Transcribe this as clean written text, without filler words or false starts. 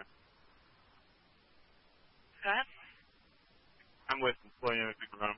Go ahead. I'm with William. If you can run